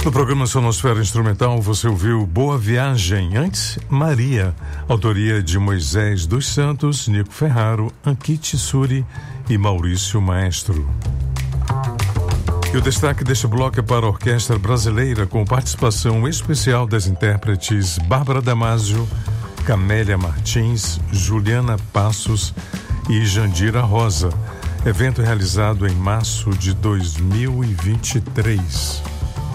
No programa Sonosfera Instrumental você ouviu Boa Viagem, antes Maria, autoria de Moisés dos Santos, Nico Ferraro, Ankit Suri e Maurício Maestro. E o destaque deste bloco é para a Orquestra Brasileira, com participação especial das intérpretes Bárbara Damasio, Camélia Martins, Juliana Passos e Jandira Rosa. Evento realizado em março de 2023.